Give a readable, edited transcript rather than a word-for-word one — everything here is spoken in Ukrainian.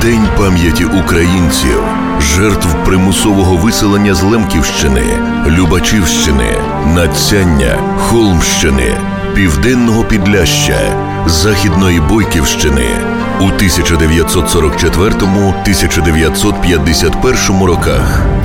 День пам'яті українців, жертв примусового виселення з Лемківщини, Любачівщини, Надсяння, Холмщини, Південного Підляшшя, Західної Бойківщини у 1944-1951 роках.